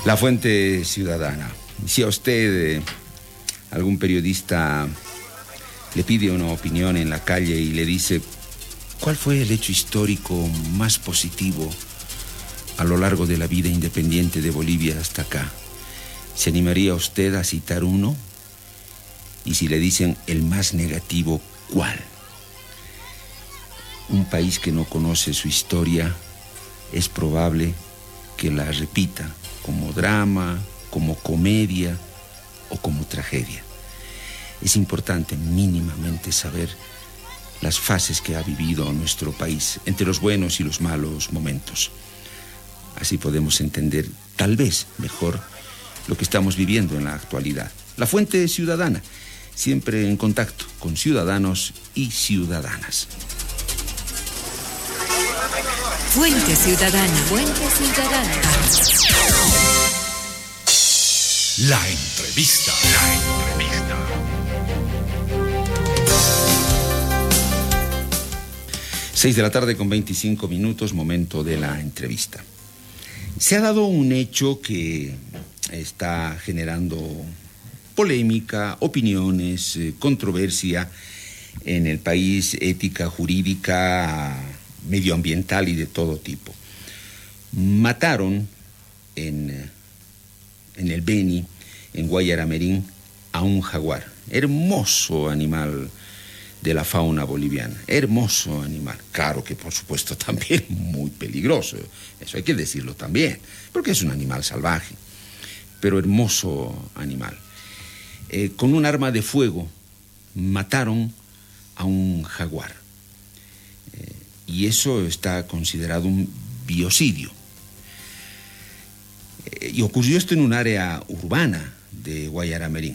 La Fuente Ciudadana. Si a usted algún periodista le pide una opinión en la calle y le dice ¿cuál fue el hecho histórico más positivo a lo largo de la vida independiente de Bolivia hasta acá? ¿Se animaría usted a citar uno? Y si le dicen el más negativo, ¿cuál? Un país que no conoce su historia es probable que la repita como drama, como comedia o como tragedia. Es importante mínimamente saber las fases que ha vivido nuestro país, entre los buenos y los malos momentos. Así podemos entender, tal vez mejor, lo que estamos viviendo en la actualidad. La Fuente Ciudadana, siempre en contacto con ciudadanos y ciudadanas. Fuente Ciudadana. Fuente Ciudadana. La entrevista. 6 de la tarde con 25 minutos, momento de la entrevista. Se ha dado un hecho que está generando polémica, opiniones, controversia en el país, ética, jurídica, medioambiental y de todo tipo. Mataron en el Beni, en Guayaramerín, a un jaguar. Hermoso animal de la fauna boliviana. Hermoso animal. Claro que por supuesto también muy peligroso. Eso hay que decirlo también, porque es un animal salvaje. Pero hermoso animal. Con un arma de fuego mataron a un jaguar. Y eso está considerado un biocidio. Y ocurrió esto en un área urbana de Guayaramerín.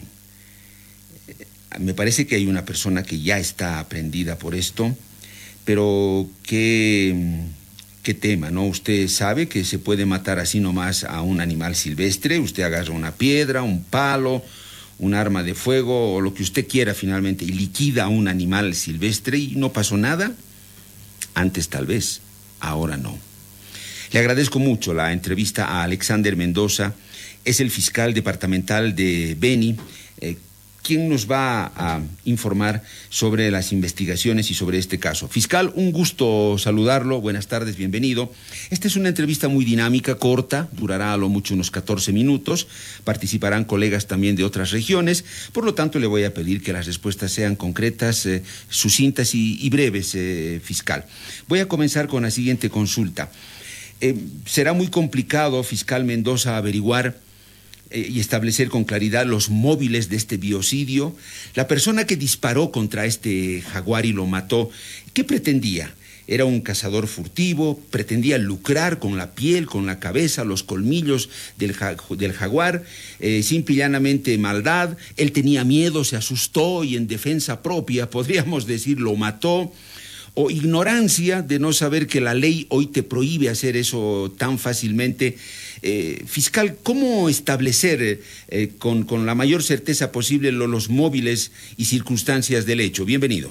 Me parece que hay una persona que ya está aprendida por esto, pero qué tema, ¿no? Usted sabe que se puede matar así nomás a un animal silvestre. Usted agarra una piedra, un palo, un arma de fuego o lo que usted quiera finalmente y liquida a un animal silvestre y no pasó nada. Antes tal vez, ahora no. Le agradezco mucho la entrevista a Alexander Mendoza, es el fiscal departamental de Beni, quien nos va a informar sobre las investigaciones y sobre este caso. Fiscal, un gusto saludarlo, buenas tardes, bienvenido. Esta es una entrevista muy dinámica, corta, durará a lo mucho unos 14 minutos, participarán colegas también de otras regiones, por lo tanto le voy a pedir que las respuestas sean concretas, sucintas y breves, fiscal. Voy a comenzar con la siguiente consulta. Será muy complicado, fiscal Mendoza, averiguar y establecer con claridad los móviles de este biocidio. La persona que disparó contra este jaguar y lo mató, ¿qué pretendía? ¿Era un cazador furtivo? ¿Pretendía lucrar con la piel, con la cabeza, los colmillos del jaguar? Simple y llanamente maldad. Él tenía miedo, se asustó y en defensa propia, podríamos decir, lo mató. O ignorancia de no saber que la ley hoy te prohíbe hacer eso tan fácilmente. Fiscal, ¿cómo establecer con la mayor certeza posible los móviles y circunstancias del hecho? Bienvenido.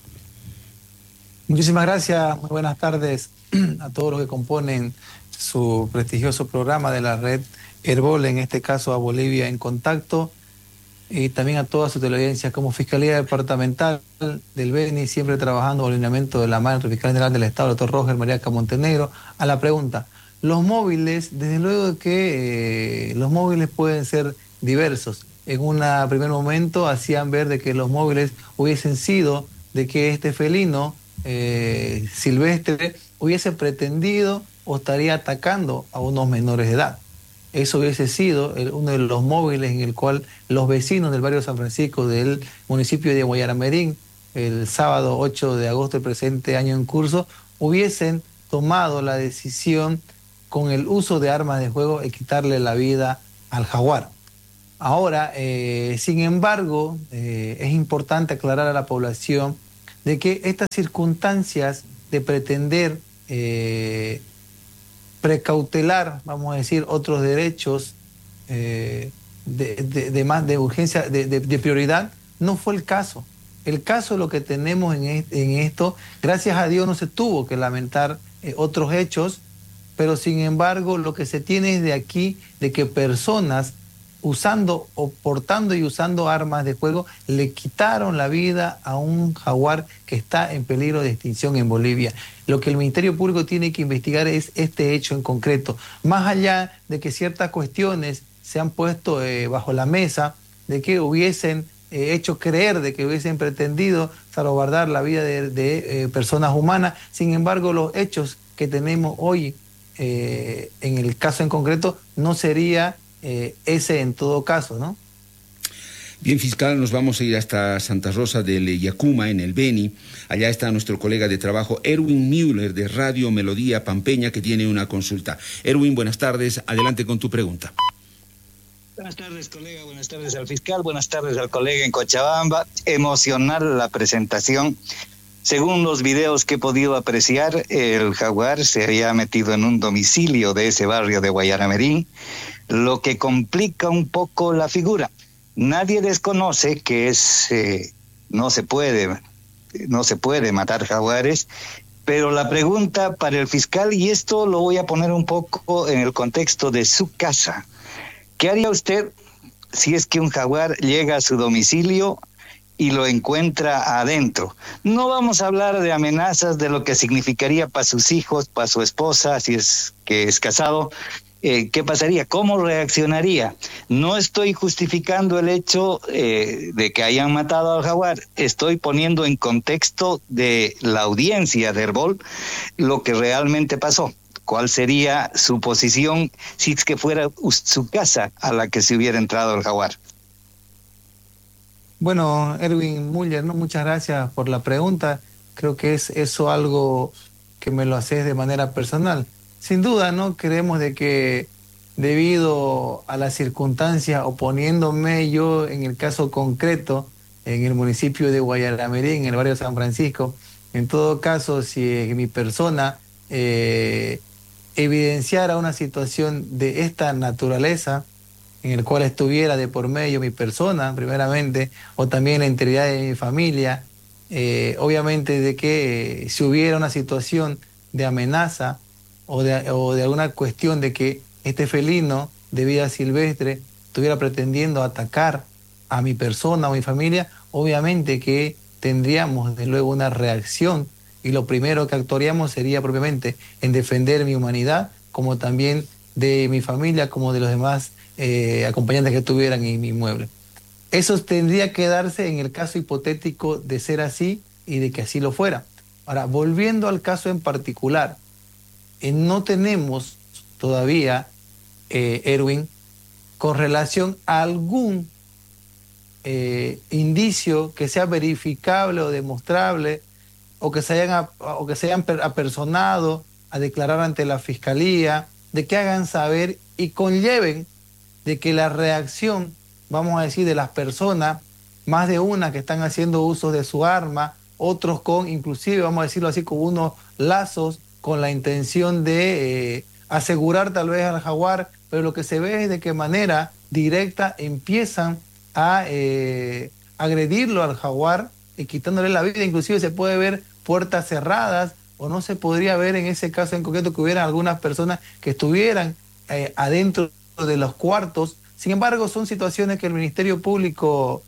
Muchísimas gracias, muy buenas tardes a todos los que componen su prestigioso programa de la red Herbol, en este caso a Bolivia en Contacto, y también a toda su teleaudiencia. Como Fiscalía Departamental del Beni, siempre trabajando con el alineamiento de la mano del Fiscal General del Estado, el doctor Roger Mariaca Montenegro. A la pregunta, los móviles, desde luego que los móviles pueden ser diversos. En un primer momento hacían ver de que los móviles hubiesen sido de que este felino silvestre hubiese pretendido o estaría atacando a unos menores de edad. Eso hubiese sido uno de los móviles en el cual los vecinos del barrio San Francisco del municipio de Guayaramerín, el sábado 8 de agosto del presente año en curso, hubiesen tomado la decisión con el uso de armas de fuego de quitarle la vida al jaguar. Ahora, sin embargo, es importante aclarar a la población de que estas circunstancias de pretender precautelar, vamos a decir, otros derechos de urgencia, de prioridad, no fue el caso. El caso, lo que tenemos en esto, gracias a Dios no se tuvo que lamentar otros hechos, pero sin embargo lo que se tiene es de aquí, de que personas usando o portando y usando armas de fuego le quitaron la vida a un jaguar que está en peligro de extinción en Bolivia. Lo que el Ministerio Público tiene que investigar es este hecho en concreto, más allá de que ciertas cuestiones se han puesto bajo la mesa, de que hubiesen hecho creer, de que hubiesen pretendido salvaguardar la vida de personas humanas. Sin embargo, los hechos que tenemos hoy, en el caso en concreto, no sería ese en todo caso, ¿no? Bien, fiscal, nos vamos a ir hasta Santa Rosa del Yacuma, en el Beni. Allá está nuestro colega de trabajo, Erwin Müller, de Radio Melodía Pampeña, que tiene una consulta. Erwin, buenas tardes, adelante con tu pregunta. Buenas tardes, colega, buenas tardes al fiscal, buenas tardes al colega en Cochabamba. Emocional la presentación. Según los videos que he podido apreciar, el jaguar se había metido en un domicilio de ese barrio de Guayaramerín, lo que complica un poco la figura. Nadie desconoce que no se puede matar jaguares, pero la pregunta para el fiscal, y esto lo voy a poner un poco en el contexto de su casa, ¿qué haría usted si es que un jaguar llega a su domicilio y lo encuentra adentro? No vamos a hablar de amenazas, de lo que significaría para sus hijos, para su esposa, si es que es casado. ¿Qué pasaría? ¿Cómo reaccionaría? No estoy justificando el hecho de que hayan matado al jaguar. Estoy poniendo en contexto de la audiencia de Herbol lo que realmente pasó. ¿Cuál sería su posición si es que fuera su casa a la que se hubiera entrado el jaguar? Bueno, Erwin Müller, ¿no? Muchas gracias por la pregunta. Creo que es eso algo que me lo haces de manera personal. Sin duda, ¿no? Creemos de que debido a las circunstancias, oponiéndome yo en el caso concreto, en el municipio de Guayaramerín, en el barrio San Francisco, en todo caso, si mi persona evidenciara una situación de esta naturaleza, en el cual estuviera de por medio mi persona, primeramente, o también la integridad de mi familia, obviamente de que si hubiera una situación de amenaza o de alguna cuestión de que este felino de vida silvestre estuviera pretendiendo atacar a mi persona o mi familia, obviamente que tendríamos de luego una reacción, y lo primero que actuaríamos sería propiamente en defender mi humanidad, como también de mi familia, como de los demás acompañantes que tuvieran en mi inmueble. Eso tendría que darse en el caso hipotético de ser así y de que así lo fuera. Ahora, volviendo al caso en particular, no tenemos todavía, Erwin, con relación a algún indicio que sea verificable o demostrable, o que se hayan apersonado a declarar ante la fiscalía, de que hagan saber y conlleven de que la reacción, vamos a decir, de las personas, más de una que están haciendo uso de su arma, otros con, inclusive, vamos a decirlo así, con unos lazos, con la intención de asegurar tal vez al jaguar, pero lo que se ve es de qué manera directa empiezan a agredirlo al jaguar y quitándole la vida. Inclusive se puede ver puertas cerradas, o no se podría ver en ese caso en concreto que hubieran algunas personas que estuvieran adentro de los cuartos. Sin embargo, son situaciones que el Ministerio Público,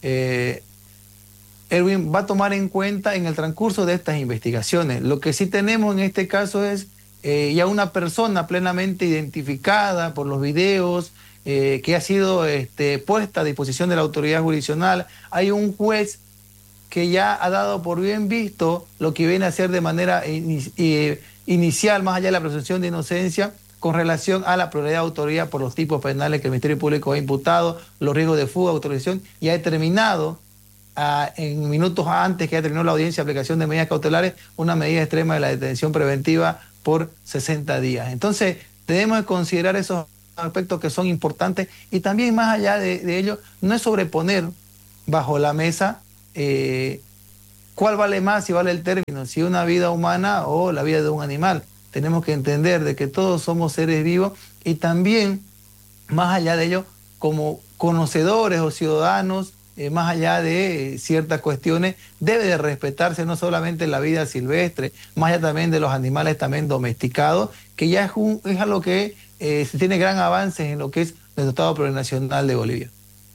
Erwin, va a tomar en cuenta en el transcurso de estas investigaciones. Lo que sí tenemos en este caso es ya una persona plenamente identificada por los videos, que ha sido puesta a disposición de la autoridad jurisdiccional. Hay un juez que ya ha dado por bien visto lo que viene a ser de manera inicial, más allá de la presunción de inocencia, con relación a la prioridad de autoría por los tipos penales que el Ministerio Público ha imputado, los riesgos de fuga, autorización, y ha determinado en minutos antes que haya terminado la audiencia de aplicación de medidas cautelares, una medida extrema de la detención preventiva por 60 días. Entonces, debemos de considerar esos aspectos que son importantes, y también más allá de ello, no es sobreponer bajo la mesa cuál vale más, si vale el término, si una vida humana o la vida de un animal. Tenemos que entender de que todos somos seres vivos, y también, más allá de ello, como conocedores o ciudadanos más allá de ciertas cuestiones, debe de respetarse no solamente la vida silvestre, más allá también de los animales también domesticados, que ya es algo que se tiene gran avance en lo que es el Estado Plurinacional de Bolivia.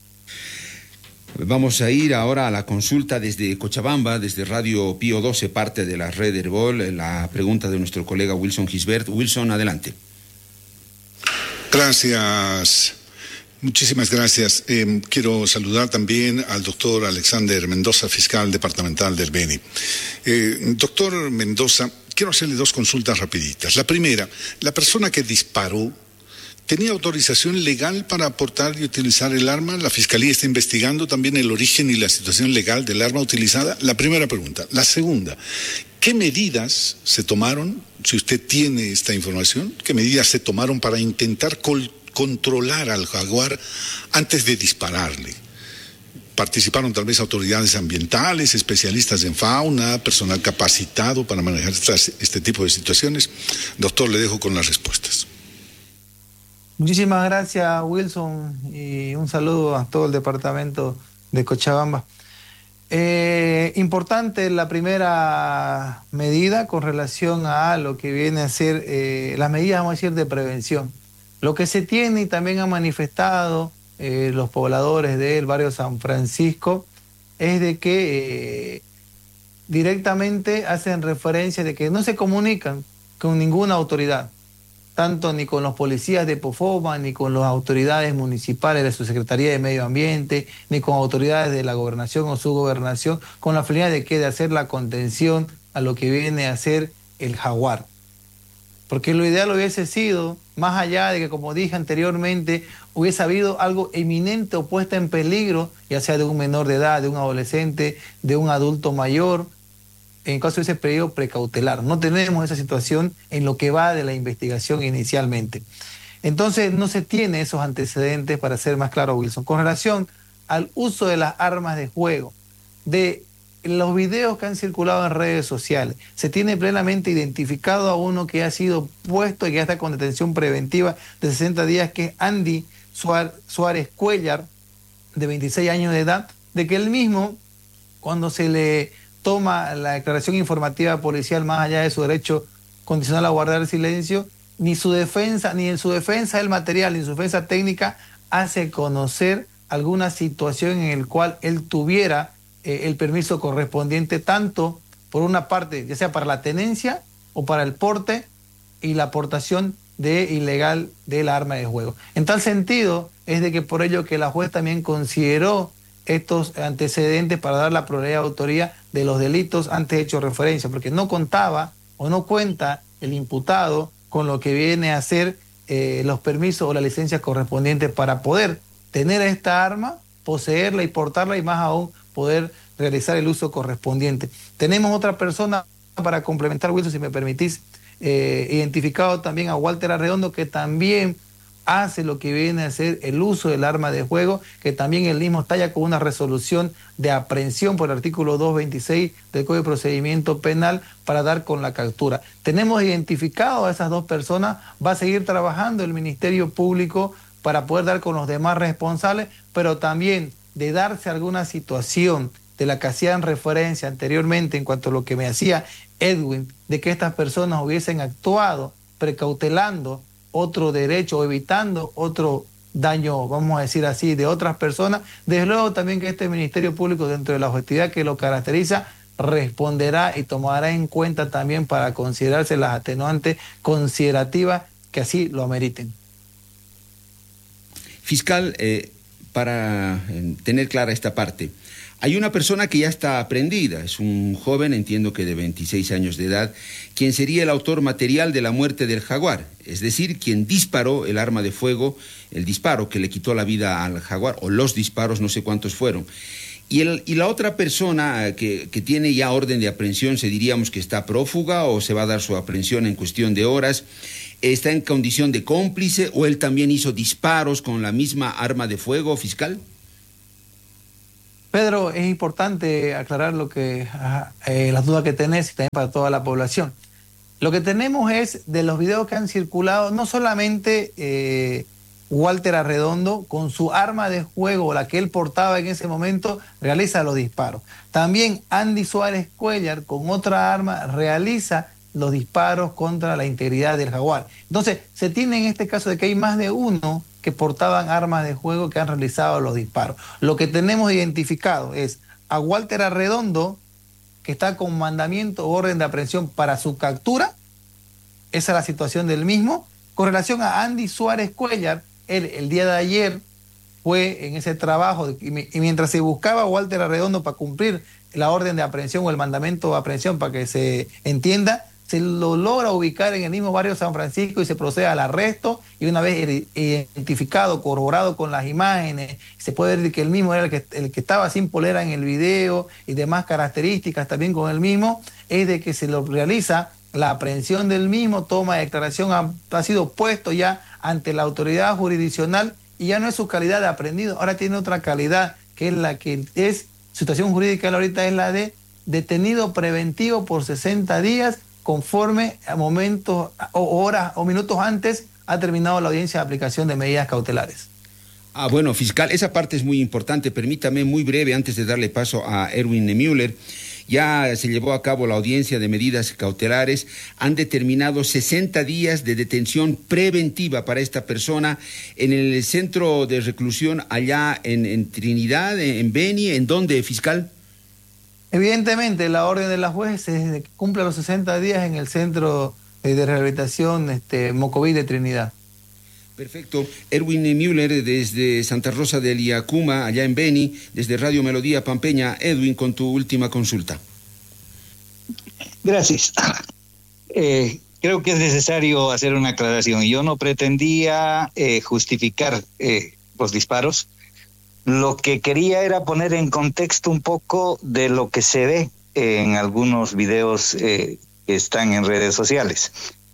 Vamos a ir ahora a la consulta desde Cochabamba, desde Radio Pío 12, parte de la red Herbol, la pregunta de nuestro colega Wilson Gisbert. Wilson, adelante. Gracias. Muchísimas gracias. Quiero saludar también al doctor Alexander Mendoza, fiscal departamental del Beni. Doctor Mendoza, quiero hacerle dos consultas rapiditas. La primera, la persona que disparó, ¿tenía autorización legal para aportar y utilizar el arma? La Fiscalía está investigando también el origen y la situación legal del arma utilizada. La primera pregunta. La segunda, ¿qué medidas se tomaron, si usted tiene esta información, qué medidas se tomaron para intentar controlar al jaguar antes de dispararle? ¿Participaron tal vez autoridades ambientales, especialistas en fauna, personal capacitado para manejar este tipo de situaciones? Doctor, le dejo con las respuestas. Muchísimas gracias, Wilson, y un saludo a todo el departamento de Cochabamba. Importante la primera medida con relación a lo que viene a ser las medidas, vamos a decir, de prevención. Lo que se tiene y también han manifestado los pobladores del barrio San Francisco es de que directamente hacen referencia de que no se comunican con ninguna autoridad, tanto ni con los policías de Pofoma, ni con las autoridades municipales de su Secretaría de Medio Ambiente, ni con autoridades de la gobernación o subgobernación, con la finalidad de que de hacer la contención a lo que viene a ser el jaguar. Porque lo ideal hubiese sido, más allá de que, como dije anteriormente, hubiese habido algo eminente o puesta en peligro, ya sea de un menor de edad, de un adolescente, de un adulto mayor, en caso de ese periodo precautelar. No tenemos esa situación en lo que va de la investigación inicialmente. Entonces no se tiene esos antecedentes, para ser más claro, Wilson. Con relación al uso de las armas de fuego, de los videos que han circulado en redes sociales, se tiene plenamente identificado a uno que ha sido puesto y que ya está con detención preventiva de 60 días, que es Andy Suárez Cuellar, de 26 años de edad, de que él mismo, cuando se le toma la declaración informativa policial, más allá de su derecho condicional a guardar silencio, ni su defensa, ni en su defensa del material, ni en su defensa técnica, hace conocer alguna situación en la cual él tuviera el permiso correspondiente, tanto por una parte, ya sea para la tenencia o para el porte y la aportación de ilegal del arma de fuego. En tal sentido, es de que por ello que la juez también consideró estos antecedentes para dar la probabilidad de autoría de los delitos antes hecho referencia, porque no contaba o no cuenta el imputado con lo que viene a ser los permisos o las licencias correspondientes para poder tener esta arma, poseerla y portarla, y más aún poder realizar el uso correspondiente. Tenemos otra persona para complementar, Wilson, si me permitís, identificado también a Walter Arredondo, que también hace lo que viene a ser el uso del arma de fuego, que también él mismo está ya con una resolución de aprehensión por el artículo 226 del Código de Procedimiento Penal para dar con la captura. Tenemos identificado a esas dos personas, va a seguir trabajando el Ministerio Público para poder dar con los demás responsables, pero también de darse alguna situación de la que hacían referencia anteriormente en cuanto a lo que me hacía Edwin, de que estas personas hubiesen actuado precautelando otro derecho o evitando otro daño, vamos a decir así, de otras personas. Desde luego también que este Ministerio Público, dentro de la objetividad que lo caracteriza, responderá y tomará en cuenta también para considerarse las atenuantes considerativas que así lo ameriten. Fiscal, para tener clara esta parte, hay una persona que ya está aprehendida, es un joven, entiendo que de 26 años de edad, quien sería el autor material de la muerte del jaguar, es decir, quien disparó el arma de fuego, el disparo que le quitó la vida al jaguar, o los disparos, no sé cuántos fueron. Y la otra persona que tiene ya orden de aprehensión, se diríamos que está prófuga o se va a dar su aprehensión en cuestión de horas, ¿está en condición de cómplice o él también hizo disparos con la misma arma de fuego, fiscal? Pedro, es importante aclarar lo que las dudas que tenés y también para toda la población. Lo que tenemos es, de los videos que han circulado, no solamente Walter Arredondo, con su arma de fuego, la que él portaba en ese momento, realiza los disparos. También Andy Suárez Cuellar, con otra arma, realiza los disparos contra la integridad del Jaguar. Entonces, se tiene en este caso de que hay más de uno que portaban armas de fuego que han realizado los disparos. Lo que tenemos identificado es a Walter Arredondo, que está con mandamiento o orden de aprehensión para su captura. Esa es la situación del mismo. Con relación a Andy Suárez Cuellar, él el día de ayer fue en ese trabajo y mientras se buscaba a Walter Arredondo para cumplir la orden de aprehensión o el mandamiento de aprehensión, para que se entienda, se lo logra ubicar en el mismo barrio San Francisco y se procede al arresto, y una vez identificado, corroborado con las imágenes, se puede ver que el mismo era el que estaba sin polera en el video y demás características también con el mismo, es de que se lo realiza la aprehensión del mismo, toma de declaración, ha sido puesto ya ante la autoridad jurisdiccional y ya no es su calidad de aprendido, ahora tiene otra calidad, que es la que es, situación jurídica ahorita es la de detenido preventivo por 60 días, conforme a momentos o horas o minutos antes ha terminado la audiencia de aplicación de medidas cautelares. Bueno, fiscal, esa parte es muy importante. Permítame muy breve, antes de darle paso a Erwin Müller. Ya se llevó a cabo la audiencia de medidas cautelares. Han determinado 60 días de detención preventiva para esta persona en el centro de reclusión allá en Trinidad, en Beni. ¿En dónde, fiscal? Evidentemente, la orden de la juez es de que cumpla los 60 días en el centro de rehabilitación Mocoví de Trinidad. Perfecto. Erwin Müller desde Santa Rosa del Iacuma, allá en Beni, desde Radio Melodía Pampeña. Edwin, con tu última consulta. Gracias. Creo que es necesario hacer una aclaración. Yo no pretendía justificar los disparos. Lo que quería era poner en contexto un poco de lo que se ve en algunos videos que están en redes sociales.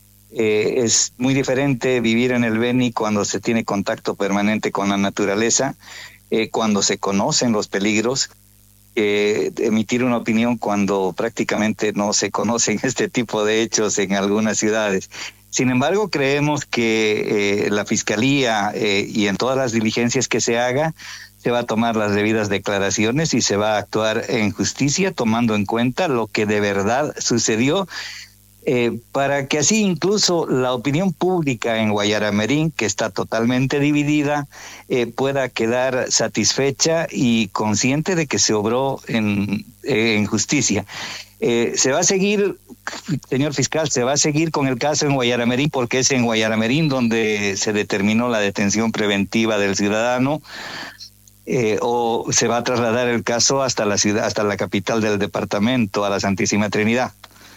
Es muy diferente vivir en el Beni cuando se tiene contacto permanente con la naturaleza, cuando se conocen los peligros, emitir una opinión cuando prácticamente no se conocen este tipo de hechos en algunas ciudades. Sin embargo, creemos que la Fiscalía y en todas las diligencias que se haga, se va a tomar las debidas declaraciones y se va a actuar en justicia tomando en cuenta lo que de verdad sucedió, para que así incluso la opinión pública en Guayaramerín, que está totalmente dividida, pueda quedar satisfecha y consciente de que se obró en justicia. Se va a seguir, señor fiscal, se va a seguir con el caso en Guayaramerín, porque es en Guayaramerín donde se determinó la detención preventiva del ciudadano. O se va a trasladar el caso hasta la ciudad, hasta la capital del departamento, a la Santísima Trinidad.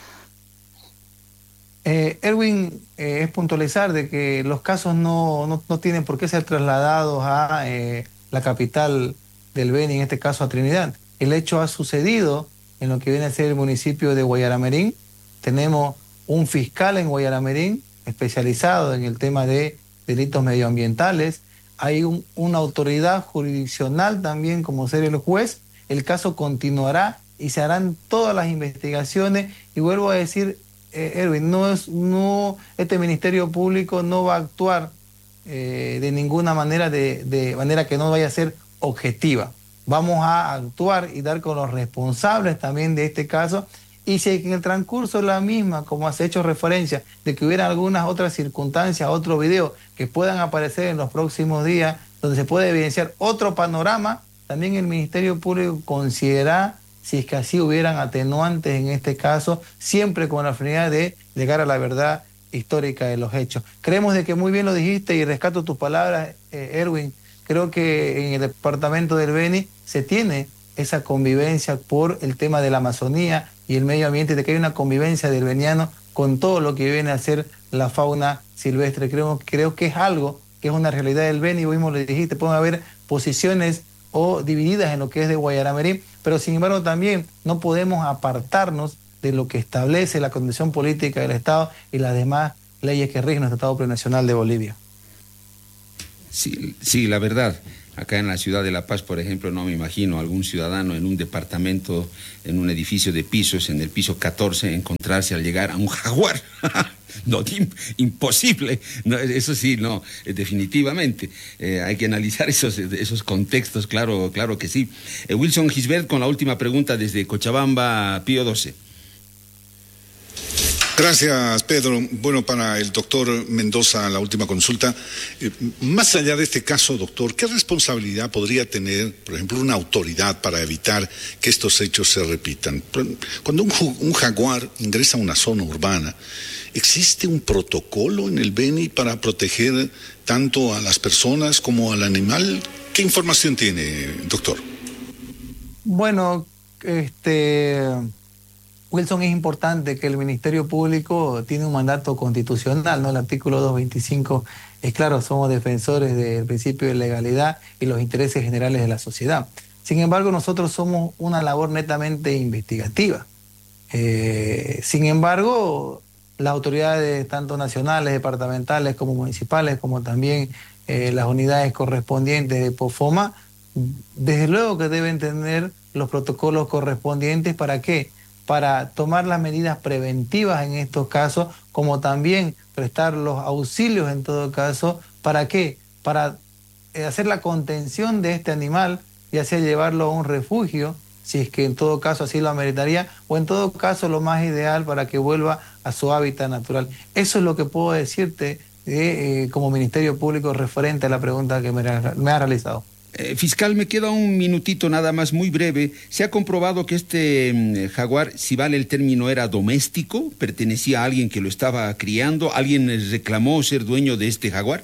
Erwin, es puntualizar de que los casos no tienen por qué ser trasladados a la capital del Beni, en este caso a Trinidad. El hecho ha sucedido en lo que viene a ser el municipio de Guayaramerín. Tenemos un fiscal en Guayaramerín especializado en el tema de delitos medioambientales. Hay una autoridad jurisdiccional también como ser el juez. El caso continuará y se harán todas las investigaciones. Y vuelvo a decir, Erwin, este Ministerio Público no va a actuar de ninguna manera, de manera que no vaya a ser objetiva. Vamos a actuar y dar con los responsables también de este caso. Y si en el transcurso de la misma, como has hecho referencia, de que hubiera algunas otras circunstancias, otro video que puedan aparecer en los próximos días, donde se puede evidenciar otro panorama, también el Ministerio Público considerará si es que así hubieran atenuantes en este caso, siempre con la finalidad de llegar a la verdad histórica de los hechos. Creemos de que muy bien lo dijiste y rescato tus palabras, Erwin. Creo que en el departamento del Beni se tiene esa convivencia por el tema de la Amazonía y el medio ambiente, de que hay una convivencia del beniano con todo lo que viene a ser la fauna silvestre. Creo que es algo que es una realidad del Beni. Vos mismo lo dijiste, pueden haber posiciones o divididas en lo que es de Guayaramerín, pero sin embargo también no podemos apartarnos de lo que establece la condición política del Estado y las demás leyes que rigen nuestro Estado plurinacional de Bolivia. Sí, la verdad. Acá en la ciudad de La Paz, por ejemplo, no me imagino algún ciudadano en un departamento, en un edificio de pisos, en el piso 14, encontrarse al llegar a un jaguar. No, imposible. No, eso sí, no, definitivamente. Hay que analizar esos contextos, claro que sí. Wilson Gisbert con la última pregunta desde Cochabamba, Pío 12. Gracias, Pedro. Bueno, para el doctor Mendoza, la última consulta. Más allá de este caso, doctor, ¿qué responsabilidad podría tener, por ejemplo, una autoridad para evitar que estos hechos se repitan? Cuando un jaguar ingresa a una zona urbana, ¿existe un protocolo en el Beni para proteger tanto a las personas como al animal? ¿Qué información tiene, doctor? Bueno, Wilson, es importante que el Ministerio Público tiene un mandato constitucional, ¿no? El artículo 225 es claro, somos defensores del principio de legalidad y los intereses generales de la sociedad. Sin embargo, nosotros somos una labor netamente investigativa. Sin embargo, las autoridades tanto nacionales, departamentales como municipales, como también las unidades correspondientes de POFOMA, desde luego que deben tener los protocolos correspondientes. ¿Para qué? Para tomar las medidas preventivas en estos casos, como también prestar los auxilios en todo caso. ¿Para qué? Para hacer la contención de este animal, ya sea llevarlo a un refugio, si es que en todo caso así lo ameritaría, o en todo caso lo más ideal para que vuelva a su hábitat natural. Eso es lo que puedo decirte como Ministerio Público referente a la pregunta que me ha realizado. Fiscal, me queda un minutito nada más, muy breve. ¿Se ha comprobado que este jaguar, si vale el término, era doméstico? ¿Pertenecía a alguien que lo estaba criando? ¿Alguien reclamó ser dueño de este jaguar?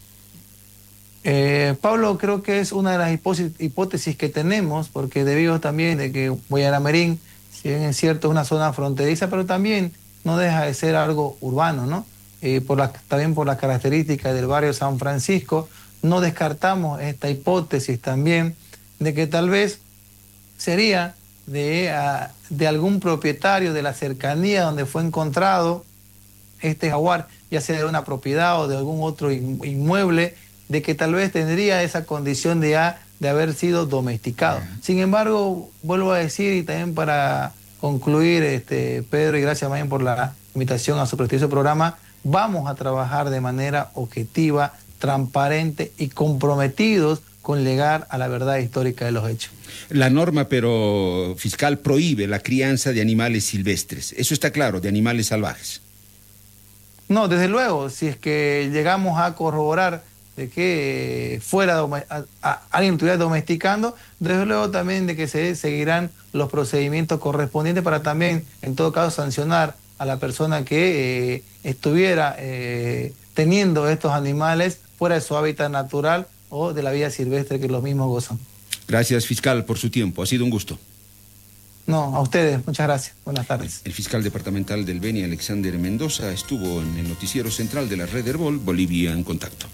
Pablo, creo que es una de las hipótesis que tenemos, porque debido también de que Guayaramerín, si bien es cierto, es una zona fronteriza, pero también no deja de ser algo urbano, ¿no? También por las características del barrio San Francisco, no descartamos esta hipótesis también de que tal vez sería de algún propietario de la cercanía donde fue encontrado este jaguar, ya sea de una propiedad o de algún otro inmueble, de que tal vez tendría esa condición de haber sido domesticado. Sin embargo, vuelvo a decir, y también para concluir, Pedro, y gracias también por la invitación a su prestigioso programa, vamos a trabajar de manera objetiva, transparente y comprometidos con llegar a la verdad histórica de los hechos. La norma, pero, fiscal, prohíbe la crianza de animales silvestres. Eso está claro, de animales salvajes. No, desde luego, si es que llegamos a corroborar de que alguien estuviera domesticando, desde luego también de que se seguirán los procedimientos correspondientes para también, en todo caso, sancionar a la persona que estuviera teniendo estos animales fuera de su hábitat natural o de la vida silvestre que los mismos gozan. Gracias, fiscal, por su tiempo. Ha sido un gusto. No, a ustedes. Muchas gracias. Buenas tardes. El fiscal departamental del Beni, Alexander Mendoza, estuvo en el noticiero central de la red Herbol, Bolivia en Contacto.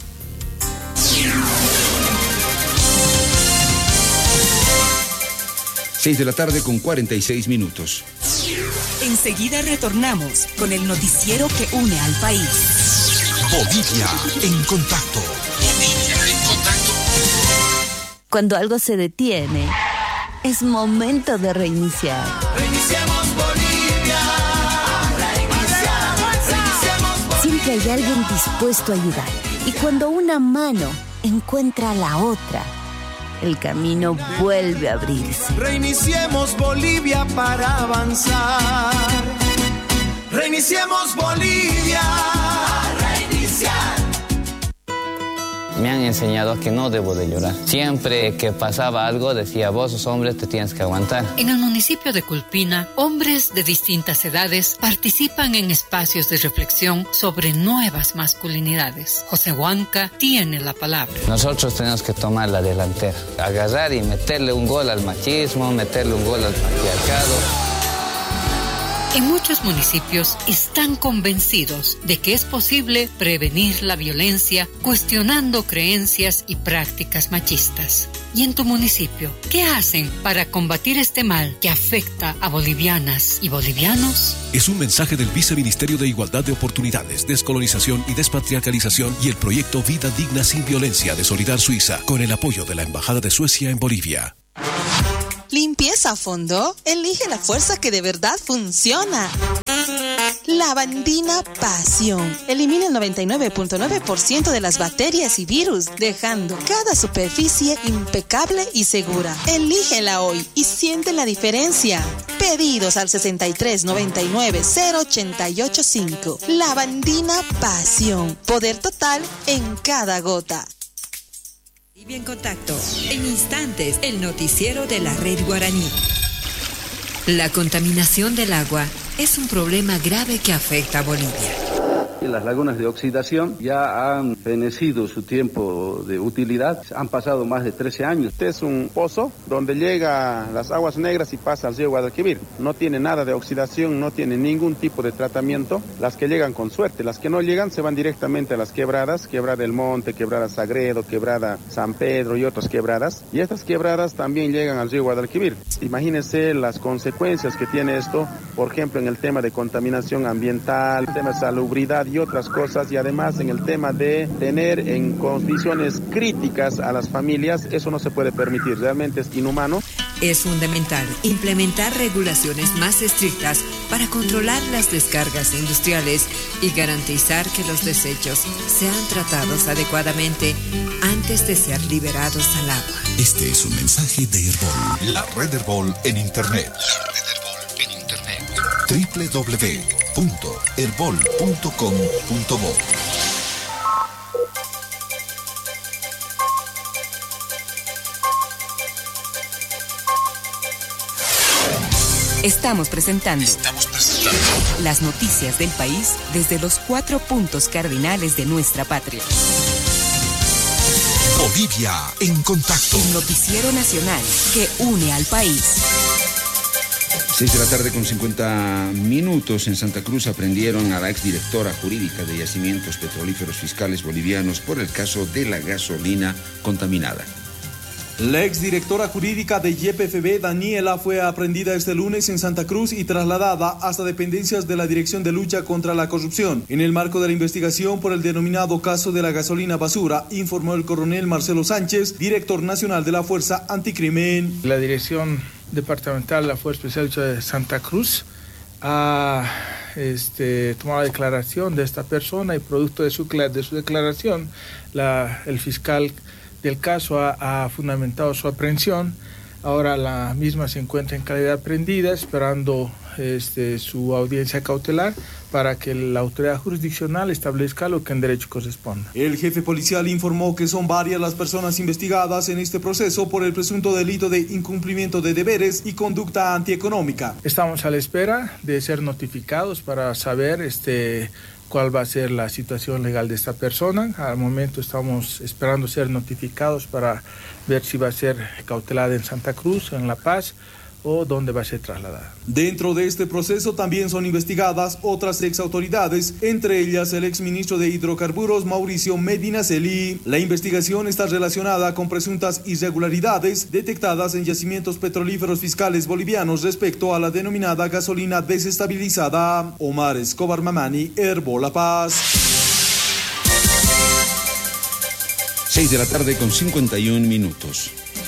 Seis de la tarde con 46 minutos. Enseguida retornamos con el noticiero que une al país. Bolivia en Contacto. Bolivia en Contacto. Cuando algo se detiene, es momento de reiniciar. Reiniciamos Bolivia. Reiniciamos Bolivia. Siempre hay alguien dispuesto a ayudar. Y cuando una mano encuentra a la otra, el camino vuelve a abrirse. Reiniciemos Bolivia para avanzar. Reiniciemos Bolivia. Reiniciar. Me han enseñado que no debo de llorar. Siempre que pasaba algo decía, vos sos hombre, te tienes que aguantar. En el municipio de Culpina, hombres de distintas edades participan en espacios de reflexión sobre nuevas masculinidades. José Huanca tiene la palabra. Nosotros tenemos que tomar la delantera, agarrar y meterle un gol al machismo, meterle un gol al patriarcado. En muchos municipios están convencidos de que es posible prevenir la violencia cuestionando creencias y prácticas machistas. ¿Y en tu municipio qué hacen para combatir este mal que afecta a bolivianas y bolivianos? Es un mensaje del Viceministerio de Igualdad de Oportunidades, Descolonización y Despatriarcalización y el proyecto Vida Digna Sin Violencia de Solidar Suiza, con el apoyo de la Embajada de Suecia en Bolivia. ¿Limpieza a fondo? Elige la fuerza que de verdad funciona. Lavandina Pasión. Elimina el 99.9% de las bacterias y virus, dejando cada superficie impecable y segura. Elígela hoy y siente la diferencia. Pedidos al 6399-0885. Lavandina Pasión. Poder total en cada gota. Bolivia en contacto. En instantes, el noticiero de la Red Guaraní. La contaminación del agua es un problema grave que afecta a Bolivia. Las lagunas de oxidación ya han fenecido su tiempo de utilidad, han pasado más de 13 años. Este es un pozo donde llega las aguas negras y pasa al río Guadalquivir. No tiene nada de oxidación, no tiene ningún tipo de tratamiento. Las que llegan con suerte, las que no llegan se van directamente a las quebradas, Quebrada del Monte, Quebrada Sagredo, Quebrada San Pedro y otras quebradas. Y estas quebradas también llegan al río Guadalquivir. Imagínense las consecuencias que tiene esto, por ejemplo, en el tema de contaminación ambiental, el tema de salubridad y otras cosas, y además en el tema de tener en condiciones críticas a las familias. Eso no se puede permitir, realmente es inhumano. Es fundamental implementar regulaciones más estrictas para controlar las descargas industriales y garantizar que los desechos sean tratados adecuadamente antes de ser liberados al agua. Este es un mensaje de Herbol, la red Herbol en Internet. www.herbol.com.bo. Estamos presentando las noticias del país desde los 4 puntos cardinales de nuestra patria. Bolivia en contacto. El noticiero nacional que une al país. 6 de la tarde con 50 minutos. En Santa Cruz aprendieron a la exdirectora jurídica de Yacimientos Petrolíferos Fiscales Bolivianos por el caso de la gasolina contaminada. La exdirectora jurídica de YPFB, Daniela, fue aprehendida este lunes en Santa Cruz y trasladada hasta dependencias de la Dirección de Lucha contra la Corrupción, en el marco de la investigación por el denominado caso de la gasolina basura, informó el coronel Marcelo Sánchez, director nacional de la Fuerza Anticrimen. La Dirección Departamental de la Fuerza Especial de Santa Cruz ha tomado la declaración de esta persona y producto de su declaración, el fiscal del caso ha fundamentado su aprehensión. Ahora la misma se encuentra en calidad prendida, esperando su audiencia cautelar para que la autoridad jurisdiccional establezca lo que en derecho corresponde. El jefe policial informó que son varias las personas investigadas en este proceso por el presunto delito de incumplimiento de deberes y conducta antieconómica. Estamos a la espera de ser notificados para saber cuál va a ser la situación legal de esta persona. Al momento estamos esperando ser notificados para ver si va a ser cautelada en Santa Cruz, en La Paz, o dónde va a ser trasladada. Dentro de este proceso también son investigadas otras exautoridades, entre ellas el exministro de Hidrocarburos Mauricio Medinaceli. La investigación está relacionada con presuntas irregularidades detectadas en yacimientos petrolíferos fiscales bolivianos respecto a la denominada gasolina desestabilizada. Omar Escobar Mamani, Herbol La Paz. 6 de la tarde con 51 minutos.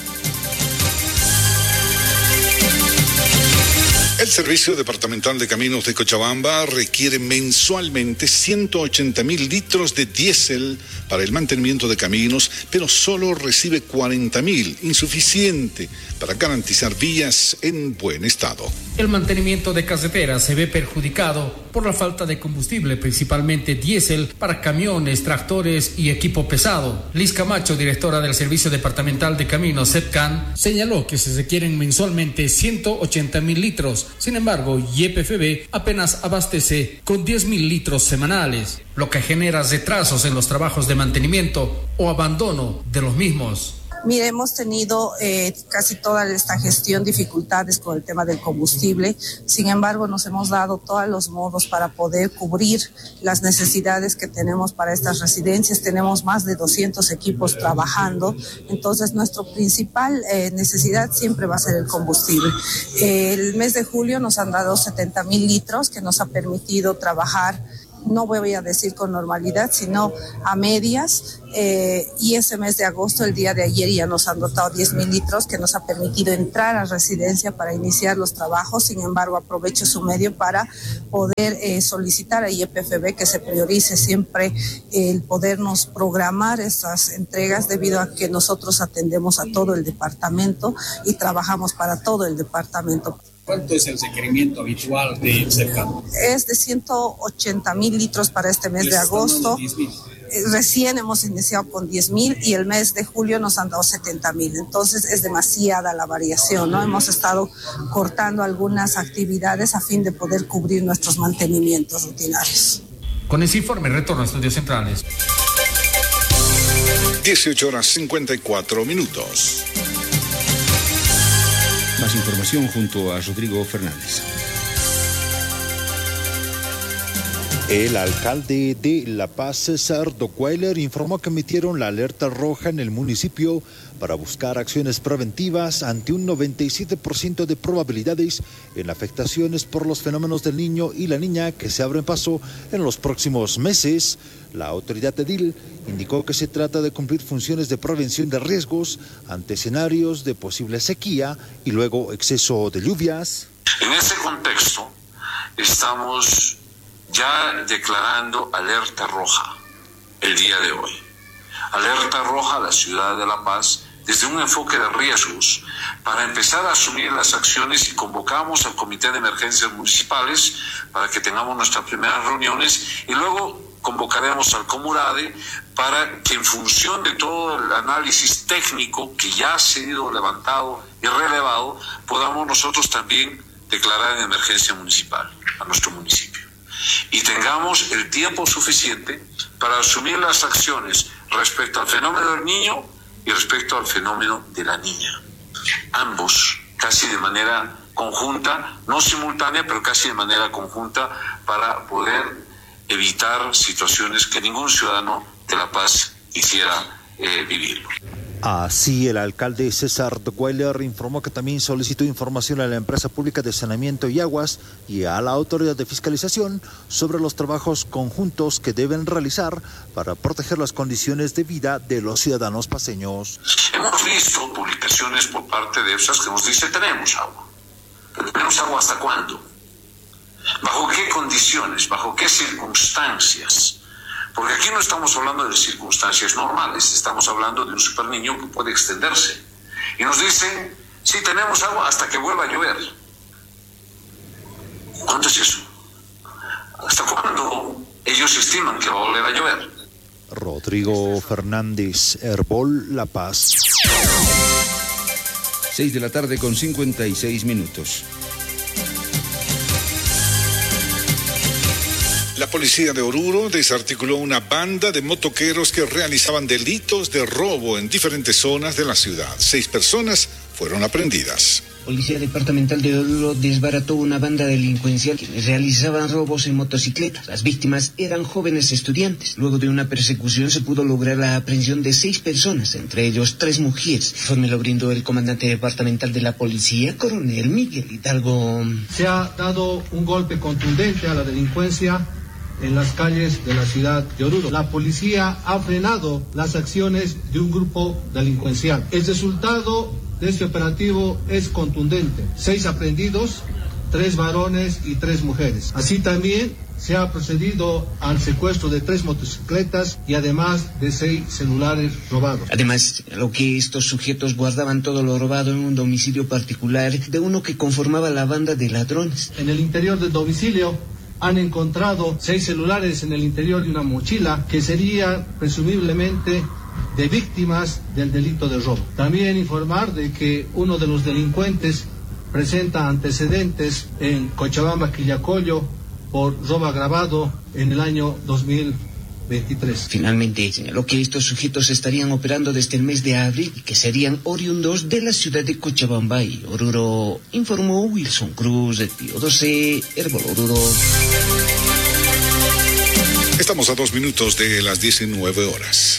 El Servicio Departamental de Caminos de Cochabamba requiere mensualmente 180.000 litros de diésel para el mantenimiento de caminos, pero solo recibe 40.000, insuficiente para garantizar vías en buen estado. El mantenimiento de carreteras se ve perjudicado por la falta de combustible, principalmente diésel, para camiones, tractores y equipo pesado. Liz Camacho, directora del Servicio Departamental de Caminos, SEPCAN, señaló que se requieren mensualmente 180.000 litros. Sin embargo, YPFB apenas abastece con 10.000 litros semanales, lo que genera retrasos en los trabajos de mantenimiento o abandono de los mismos. Mire, hemos tenido casi toda esta gestión dificultades con el tema del combustible. Sin embargo, nos hemos dado todos los modos para poder cubrir las necesidades que tenemos para estas residencias. Tenemos más de 200 equipos trabajando. Entonces, nuestra principal necesidad siempre va a ser el combustible. El mes de julio nos han dado 70,000 litros que nos ha permitido trabajar, no voy a decir con normalidad, sino a medias, y ese mes de agosto, el día de ayer, ya nos han dotado 10,000 litros que nos ha permitido entrar a residencia para iniciar los trabajos. Sin embargo, aprovecho su medio para poder solicitar a YPFB que se priorice siempre el podernos programar estas entregas, debido a que nosotros atendemos a todo el departamento y trabajamos para todo el departamento. ¿Cuánto es el requerimiento habitual de Cercado? Es de 180,000 litros para este mes de agosto. Recién hemos iniciado con 10,000 y el mes de julio nos han dado 70,000. Entonces es demasiada la variación, ¿no? Hemos estado cortando algunas actividades a fin de poder cubrir nuestros mantenimientos rutinarios. Con ese informe, retorno a Estudios Centrales. 18:54. Más información junto a Rodrigo Fernández. El alcalde de La Paz, César Docweiler, informó que emitieron la alerta roja en el municipio para buscar acciones preventivas ante un 97% de probabilidades en afectaciones por los fenómenos del niño y la niña que se abren paso en los próximos meses. La autoridad edil indicó que se trata de cumplir funciones de prevención de riesgos ante escenarios de posible sequía y luego exceso de lluvias. En ese contexto, estamos ya declarando alerta roja el día de hoy. Alerta roja a la ciudad de La Paz desde un enfoque de riesgos para empezar a asumir las acciones, y convocamos al Comité de Emergencias Municipales para que tengamos nuestras primeras reuniones, y luego convocaremos al Comurade para que, en función de todo el análisis técnico que ya ha sido levantado y relevado, podamos nosotros también declarar en emergencia municipal a nuestro municipio y tengamos el tiempo suficiente para asumir las acciones respecto al fenómeno del niño y respecto al fenómeno de la niña. Ambos, casi de manera conjunta, no simultánea, pero casi de manera conjunta, para poder evitar situaciones que ningún ciudadano de La Paz quisiera vivir. Así, el alcalde César Docweiler informó que también solicitó información a la empresa pública de saneamiento y aguas y a la autoridad de fiscalización sobre los trabajos conjuntos que deben realizar para proteger las condiciones de vida de los ciudadanos paceños. Hemos visto publicaciones por parte de EFSAS que nos dice tenemos agua. ¿Pero tenemos agua hasta cuándo? ¿Bajo qué condiciones? ¿Bajo qué circunstancias? Porque aquí no estamos hablando de circunstancias normales, estamos hablando de un superniño que puede extenderse. Y nos dicen, sí, tenemos agua hasta que vuelva a llover. ¿Cuándo es eso? ¿Hasta cuándo ellos estiman que va a volver a llover? Rodrigo Fernández, Herbol, La Paz. 6:56 p.m. La policía de Oruro desarticuló una banda de motoqueros que realizaban delitos de robo en diferentes zonas de la ciudad. 6 personas fueron aprehendidas. Policía Departamental de Oruro desbarató una banda delincuencial que realizaban robos en motocicletas. Las víctimas eran jóvenes estudiantes. Luego de una persecución se pudo lograr la aprehensión de 6 personas, entre ellos 3 mujeres. El informe lo brindó el comandante departamental de la policía, coronel Miguel Hidalgo. Se ha dado un golpe contundente a la delincuencia en las calles de la ciudad de Oruro. La policía ha frenado las acciones de un grupo delincuencial. El resultado de este operativo es contundente. 6 aprehendidos, 3 varones y 3 mujeres. Así también se ha procedido al secuestro de 3 motocicletas y además de 6 celulares robados. Además, lo que estos sujetos guardaban todo lo robado en un domicilio particular de uno que conformaba la banda de ladrones. En el interior del domicilio han encontrado 6 celulares en el interior de una mochila que sería presumiblemente de víctimas del delito de robo. También informar de que uno de los delincuentes presenta antecedentes en Cochabamba, Quillacollo, por robo agravado en el año 2021. 23. Finalmente, señaló que estos sujetos estarían operando desde el mes de abril y que serían oriundos de la ciudad de Cochabamba y Oruro, informó Wilson Cruz de Tío 12, Herbol Oruro. Estamos a 2 minutos de las 19 horas.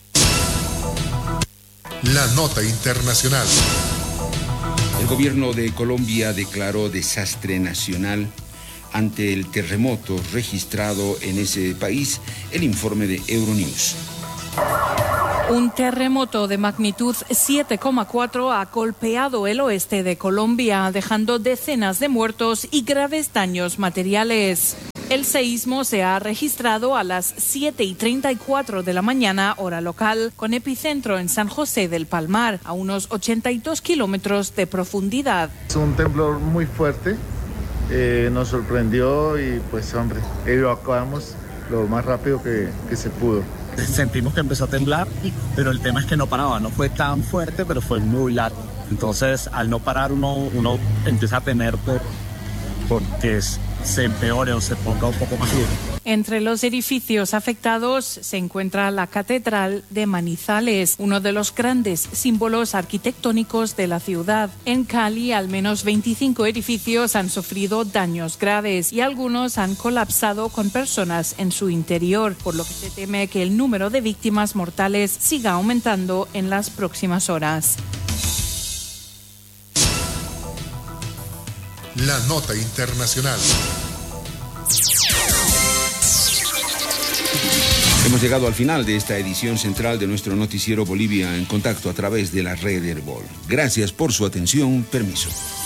La nota internacional. El gobierno de Colombia declaró desastre nacional ante el terremoto registrado en ese país. El informe de Euronews. Un terremoto de magnitud 7,4 ha golpeado el oeste de Colombia, dejando decenas de muertos y graves daños materiales. El seísmo se ha registrado a las 7:34 de la mañana, hora local, con epicentro en San José del Palmar, a unos 82 kilómetros de profundidad. Es un temblor muy fuerte, nos sorprendió y pues hombre, evacuamos lo más rápido que se pudo. Sentimos que empezó a temblar, pero el tema es que no paraba, no fue tan fuerte, pero fue muy largo. Entonces, al no parar, uno empieza a temer porque se empeore o se ponga un poco más duro. Entre los edificios afectados se encuentra la Catedral de Manizales, uno de los grandes símbolos arquitectónicos de la ciudad. En Cali, al menos 25 edificios han sufrido daños graves y algunos han colapsado con personas en su interior, por lo que se teme que el número de víctimas mortales siga aumentando en las próximas horas. La nota internacional. Hemos llegado al final de esta edición central de nuestro noticiero Bolivia en Contacto a través de la red Herbol. Gracias por su atención. Permiso.